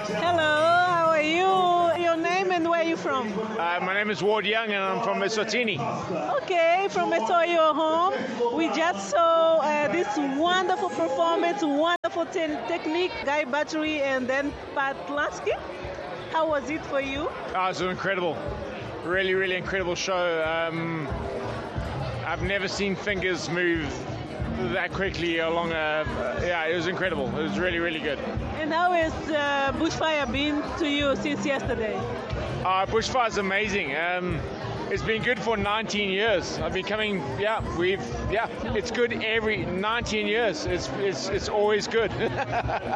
Hello, how are you? Your name and where are you from? My name is Ward Young and I'm from Eswatini. Okay, from Esoyo home. We just saw this wonderful performance, wonderful technique, Guy Battery and then Pat Lasky. How was it for you? It was incredible. Really, really incredible show. I've never seen fingers move that quickly along it was incredible. It was really, really good. And how has Bushfire been to you since yesterday? Bushfire is amazing. It's been good for 19 years. I've been coming, it's good every 19 years. It's always good.